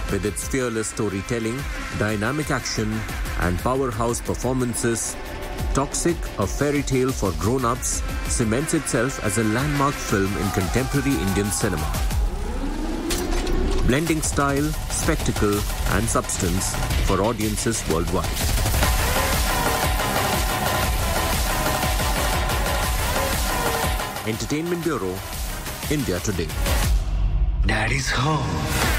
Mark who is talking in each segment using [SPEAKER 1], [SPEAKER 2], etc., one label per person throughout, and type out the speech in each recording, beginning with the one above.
[SPEAKER 1] With its fearless storytelling, dynamic action, and powerhouse performances, Toxic, a fairy tale for grown-ups, cements itself as a landmark film in contemporary Indian cinema. Blending style, spectacle, and substance for audiences worldwide. Entertainment Bureau, India Today.
[SPEAKER 2] Daddy's home.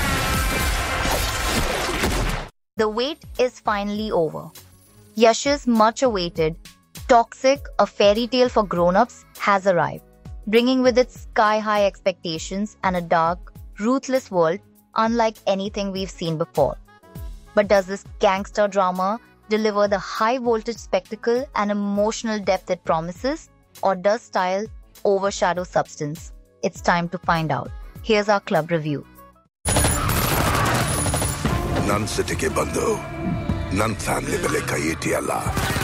[SPEAKER 3] The wait is finally over. Yash's much-awaited Toxic, a fairy tale for grown-ups, has arrived, bringing with it sky-high expectations and a dark, ruthless world unlike anything we've seen before. But does this gangster drama deliver the high-voltage spectacle and emotional depth it promises, or does style overshadow substance? It's time to find out. Here's our club review.
[SPEAKER 4] Nan city ke bandhu, nan family bele kayeti Allah.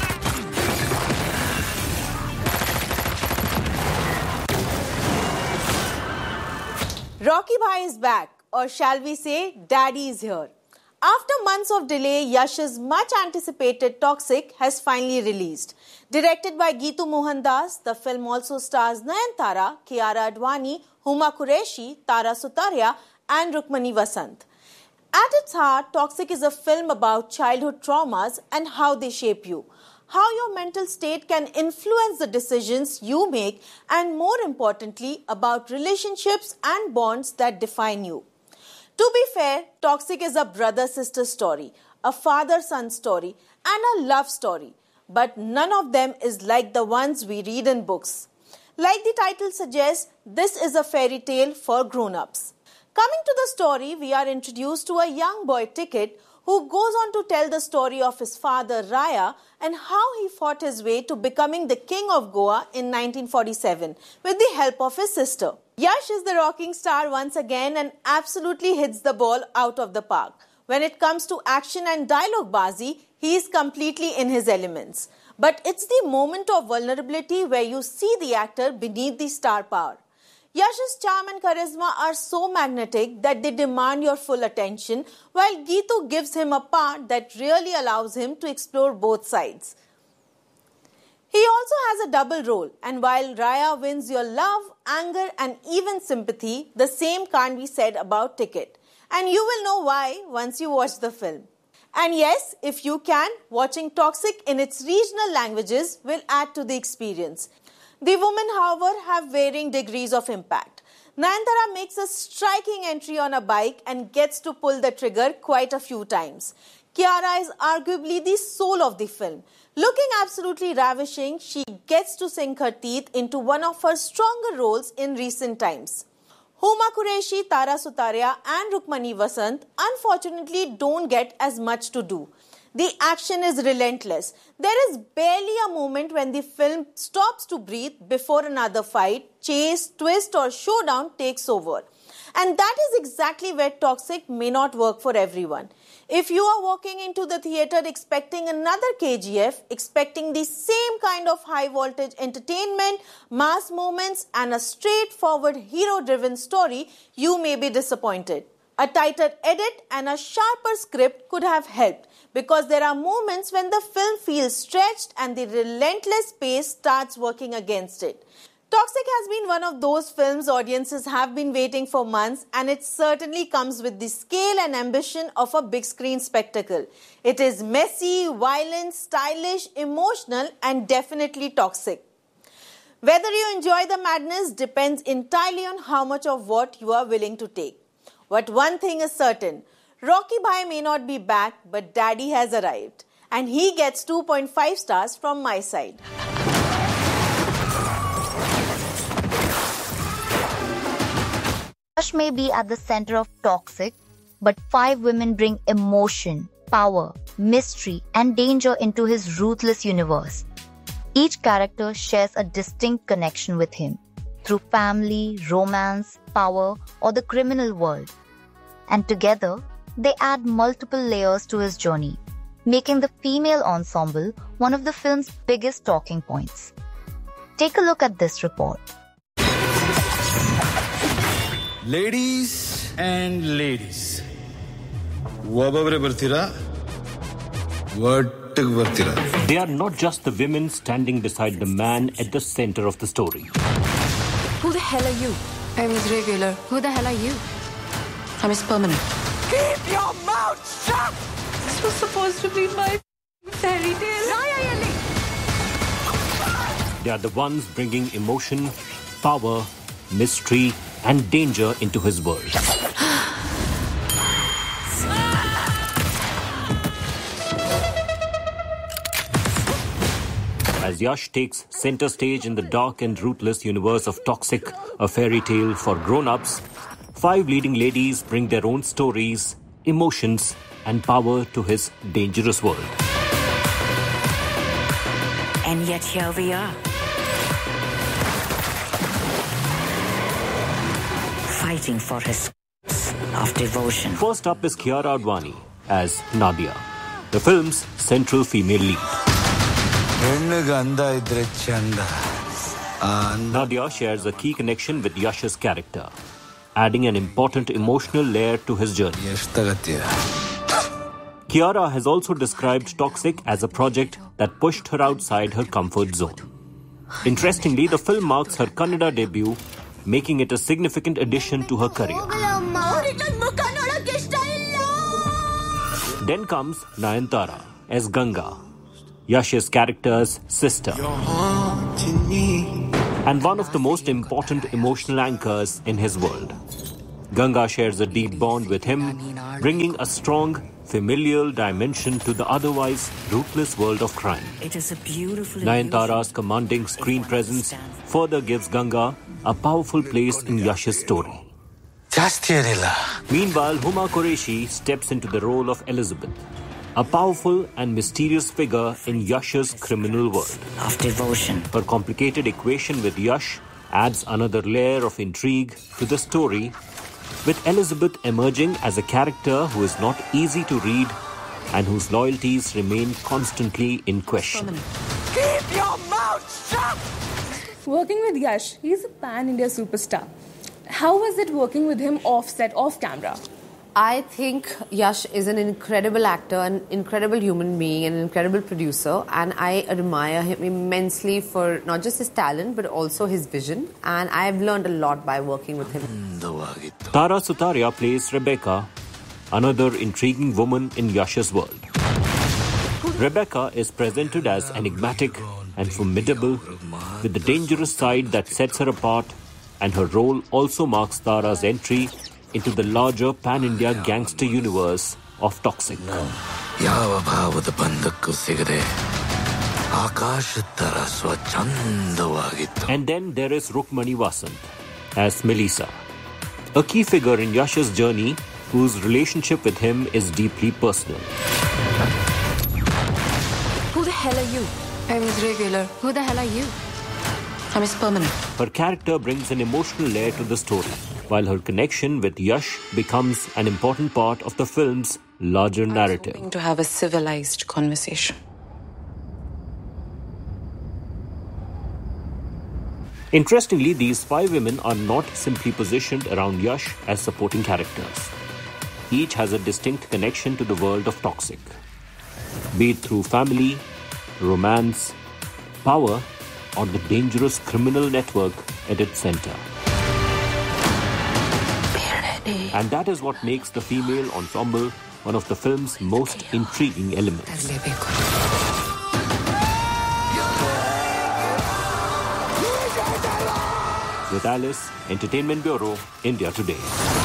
[SPEAKER 5] Rocky Bhai is back, or shall we say, Daddy is here. After months of delay, Yash's much-anticipated Toxic has finally released. Directed by Geetu Mohandas, the film also stars Nayanthara, Kiara Advani, Huma Qureshi, Tara Sutaria, and Rukmini Vasant. At its heart, Toxic is a film about childhood traumas and how they shape you, how your mental state can influence the decisions you make, and more importantly, about relationships and bonds that define you. To be fair, Toxic is a brother-sister story, a father-son story, and a love story. But none of them is like the ones we read in books. Like the title suggests, this is a fairy tale for grown-ups. Coming to the story, we are introduced to a young boy, Ticket, who goes on to tell the story of his father, Raya, and how he fought his way to becoming the king of Goa in 1947 with the help of his sister. Yash is the rocking star once again and absolutely hits the ball out of the park. When it comes to action and dialogue bazi, he is completely in his elements. But it's the moment of vulnerability where you see the actor beneath the star power. Yash's charm and charisma are so magnetic that they demand your full attention, while Geetu gives him a part that really allows him to explore both sides. He also has a double role, and while Raya wins your love, anger and even sympathy, the same can't be said about Ticket. And you will know why once you watch the film. And yes, if you can, watching Toxic in its regional languages will add to the experience. The women, however, have varying degrees of impact. Nayanthara makes a striking entry on a bike and gets to pull the trigger quite a few times. Kiara is arguably the soul of the film. Looking absolutely ravishing, she gets to sink her teeth into one of her stronger roles in recent times. Huma Qureshi, Tara Sutaria and Rukmini Vasant unfortunately don't get as much to do. The action is relentless. There is barely a moment when the film stops to breathe before another fight, chase, twist or showdown takes over. And that is exactly where Toxic may not work for everyone. If you are walking into the theatre expecting another KGF, expecting the same kind of high voltage entertainment, mass moments and a straightforward hero-driven story, you may be disappointed. A tighter edit and a sharper script could have helped, because there are moments when the film feels stretched and the relentless pace starts working against it. Toxic has been one of those films audiences have been waiting for months, and it certainly comes with the scale and ambition of a big screen spectacle. It is messy, violent, stylish, emotional and definitely toxic. Whether you enjoy the madness depends entirely on how much of what you are willing to take. But one thing is certain, Rocky Bhai may not be back, but Daddy has arrived. And he gets 2.5 stars from my side.
[SPEAKER 3] Yash may be at the center of Toxic, but 5 women bring emotion, power, mystery, and danger into his ruthless universe. Each character shares a distinct connection with him through family, romance, power, or the criminal world. And together, they add multiple layers to his journey, making the female ensemble one of the film's biggest talking points. Take a look at this report.
[SPEAKER 2] Ladies and ladies,
[SPEAKER 1] They are not just the women standing beside the man at the center of the story.
[SPEAKER 6] Who the hell are you?
[SPEAKER 7] I'm his regular.
[SPEAKER 6] Who the hell are you?
[SPEAKER 7] I'm his permanent.
[SPEAKER 6] Keep your mouth shut!
[SPEAKER 7] This was supposed to be my fairy tale.
[SPEAKER 1] They are the ones bringing emotion, power, mystery, and danger into his world. As Yash takes center stage in the dark and ruthless universe of Toxic, a fairy tale for grown-ups, 5 leading ladies bring their own stories, emotions, and power to his dangerous world.
[SPEAKER 8] And yet here we are. Fighting for his of devotion.
[SPEAKER 1] First up is Kiara Advani as Nadia, the film's central female lead. Nadia shares a key connection with Yash's character, adding an important emotional layer to his journey. Kiara has also described Toxic as a project that pushed her outside her comfort zone. Interestingly, the film marks her Kannada debut, making it a significant addition to her career. Then comes Nayanthara as Ganga, Yash's character's sister, and one of the most important emotional anchors in his world. Ganga shares a deep bond with him, bringing a strong, familial dimension to the otherwise ruthless world of crime.
[SPEAKER 8] It is a beautiful
[SPEAKER 1] Nayanthara's commanding screen presence further gives Ganga a powerful place in Yash's story. Meanwhile, Huma Qureshi steps into the role of Elizabeth, a powerful and mysterious figure in Yash's criminal world.
[SPEAKER 8] of devotion.
[SPEAKER 1] Her complicated equation with Yash adds another layer of intrigue to the story, with Elizabeth emerging as a character who is not easy to read and whose loyalties remain constantly in question.
[SPEAKER 6] Keep your mouth shut!
[SPEAKER 9] Working with Yash, he's a pan-India superstar. How was it working with him off-set, off-camera?
[SPEAKER 10] I think Yash is an incredible actor, an incredible human being, an incredible producer, and I admire him immensely for not just his talent but also his vision, and I've learned a lot by working with him.
[SPEAKER 1] Tara Sutaria plays Rebecca, another intriguing woman in Yash's world. Rebecca is presented as enigmatic and formidable, with the dangerous side that sets her apart, and her role also marks Tara's entry into the larger pan-India gangster universe of Toxic. And then there is Rukmani Vasant as Melissa, a key figure in Yash's journey whose relationship with him is deeply personal.
[SPEAKER 6] Who the hell are you?
[SPEAKER 7] I'm his regular.
[SPEAKER 6] Who the hell are you?
[SPEAKER 7] I'm his permanent.
[SPEAKER 1] Her character brings an emotional layer to the story, while her connection with Yash becomes an important part of the film's larger narrative.
[SPEAKER 7] To have a civilized conversation.
[SPEAKER 1] Interestingly, these 5 women are not simply positioned around Yash as supporting characters. Each has a distinct connection to the world of Toxic, be it through family, romance, power, or the dangerous criminal network at its center. And that is what makes the female ensemble one of the film's most intriguing elements. With Alice, Entertainment Bureau, India Today.